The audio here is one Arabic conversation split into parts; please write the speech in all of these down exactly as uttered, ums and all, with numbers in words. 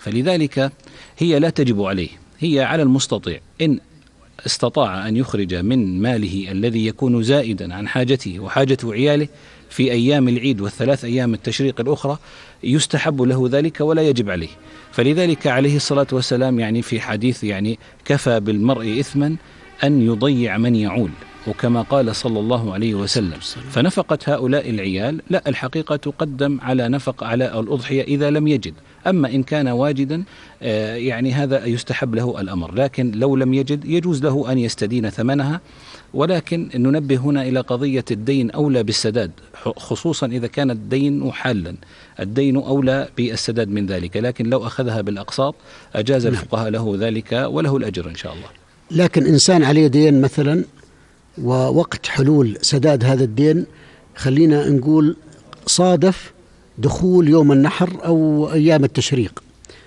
فلذلك هي لا تجب عليه، هي على المستطيع إن استطاع أن يخرج من ماله الذي يكون زائدا عن حاجته وحاجة عياله في أيام العيد والثلاث أيام التشريق الأخرى يستحب له ذلك ولا يجب عليه. فلذلك عليه الصلاة والسلام يعني في حديث يعني كفى بالمرء إثما أن يضيع من يعول، وكما قال صلى الله عليه وسلم فنفقة هؤلاء العيال لا، الحقيقة تقدم على نفق على الأضحية إذا لم يجد. أما إن كان واجدا يعني هذا يستحب له الأمر، لكن لو لم يجد يجوز له أن يستدين ثمنها. ولكن ننبه هنا إلى قضية الدين أولى بالسداد، خصوصا إذا كان الدين حالا، الدين أولى بالسداد من ذلك. لكن لو أخذها بالأقساط أجاز الفقهاء له ذلك وله الأجر إن شاء الله. لكن إنسان عليه دين مثلا ووقت حلول سداد هذا الدين خلينا نقول صادف دخول يوم النحر أو أيام التشريق،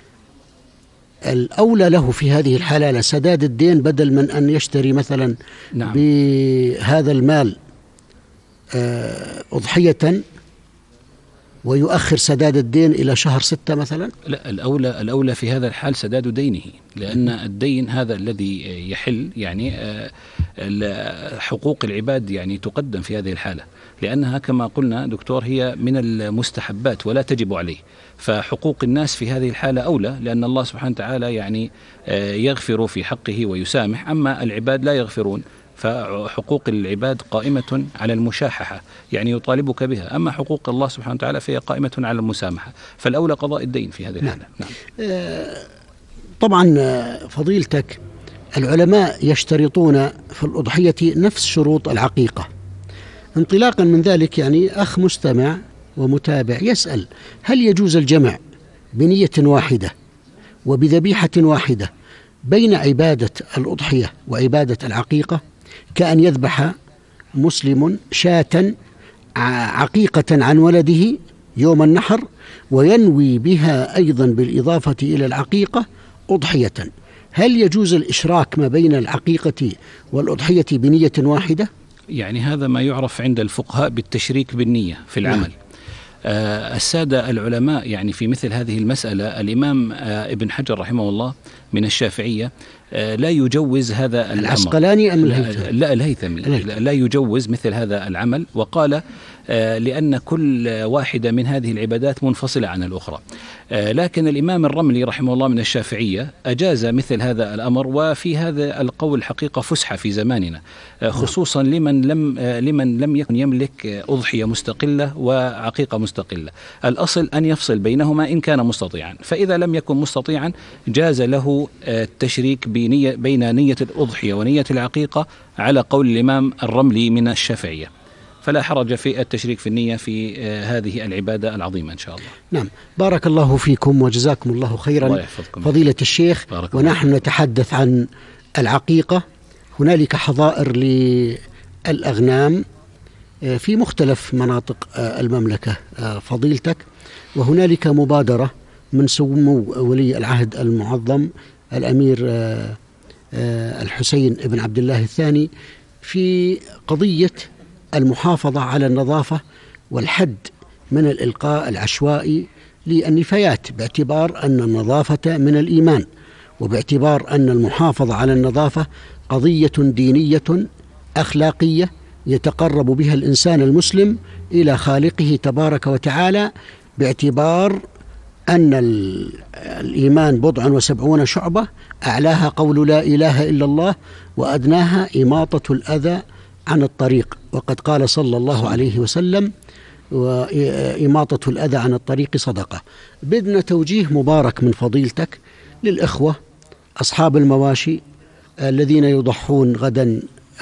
الأولى له في هذه الحالة سداد الدين بدل من أن يشتري مثلا نعم. بهذا المال أضحية ويؤخر سداد الدين إلى شهر ستة مثلا. لا، الأولى الأولى في هذا الحال سداد دينه، لأن الدين هذا الذي يحل يعني حقوق العباد يعني تقدم في هذه الحالة، لأنها كما قلنا دكتور هي من المستحبات ولا تجب عليه. فحقوق الناس في هذه الحالة أولى، لأن الله سبحانه وتعالى يعني يغفر في حقه ويسامح، أما العباد لا يغفرون، فحقوق العباد قائمة على المشاححة يعني يطالبك بها، أما حقوق الله سبحانه وتعالى فهي قائمة على المسامحة، فالأولى قضاء الدين في هذه الحالة. نعم. نعم. طبعا فضيلتك العلماء يشترطون في الأضحية نفس شروط العقيقة. انطلاقا من ذلك يعني أخ مستمع ومتابع يسأل: هل يجوز الجمع بنية واحدة وبذبيحة واحدة بين عبادة الأضحية وعبادة العقيقة، كأن يذبح مسلم شاة عقيقة عن ولده يوم النحر وينوي بها أيضا بالإضافة إلى العقيقة أضحية؟ هل يجوز الإشراك ما بين العقيقة والأضحية بنية واحدة؟ يعني هذا ما يعرف عند الفقهاء بالتشريك بالنية في العمل. نعم. آه السادة العلماء يعني في مثل هذه المسألة الإمام آه ابن حجر رحمه الله من الشافعية آه لا يجوز هذا الأمر. العسقلاني أم الهيثمي؟ لا الهيثمي لا يجوز مثل هذا العمل، وقال آه لأن كل واحدة من هذه العبادات منفصلة عن الأخرى. آه لكن الإمام الرملي رحمه الله من الشافعية أجاز مثل هذا الأمر، وفي هذا القول حقيقة فسحة في زماننا، آه خصوصا لمن لم آه لمن لم يكن يملك أضحية مستقلة وعقيقة مستقلة. الأصل أن يفصل بينهما إن كان مستطيعا، فإذا لم يكن مستطيعا جاز له التشريك بنية بين نية الأضحية ونية العقيقة على قول الإمام الرملي من الشافعية، فلا حرج في التشريك في النية في هذه العبادة العظيمة إن شاء الله. نعم، بارك الله فيكم وجزاكم الله خيرا الله فضيلة الشيخ. ونحن نتحدث عن العقيقة. هنالك حظائر للأغنام في مختلف مناطق المملكة فضيلتك، وهنالك مبادرة من سمو ولي العهد المعظم الأمير الحسين بن عبد الله الثاني في قضية المحافظة على النظافة والحد من الإلقاء العشوائي للنفايات، باعتبار أن النظافة من الإيمان، وباعتبار أن المحافظة على النظافة قضية دينية أخلاقية يتقرب بها الإنسان المسلم إلى خالقه تبارك وتعالى، باعتبار أن الإيمان بضع وسبعون شعبة، أعلاها قول لا إله إلا الله، وأدناها إماطة الأذى عن الطريق. وقد قال صلى الله عليه وسلم: وإماطة الأذى عن الطريق صدقة. بدنا توجيه مبارك من فضيلتك للإخوة أصحاب المواشي الذين يضحون غدا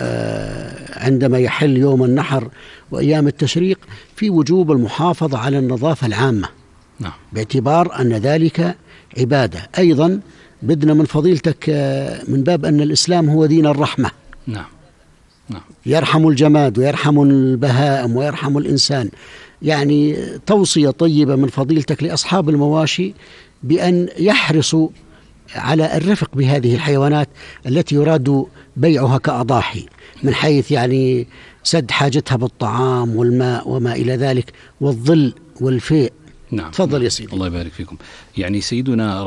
عندما يحل يوم النحر وأيام التشريق في وجوب المحافظة على النظافة العامة. نعم. باعتبار أن ذلك عبادة. أيضا بدنا من فضيلتك من باب أن الإسلام هو دين الرحمة. نعم. نعم. يرحم الجماد ويرحم البهائم ويرحم الإنسان. يعني توصية طيبة من فضيلتك لأصحاب المواشي بأن يحرصوا على الرفق بهذه الحيوانات التي يراد بيعها كأضاحي، من حيث يعني سد حاجتها بالطعام والماء وما إلى ذلك، والظل والفيء. نعم. تفضل يا سيدي. الله يبارك فيكم. يعني سيدنا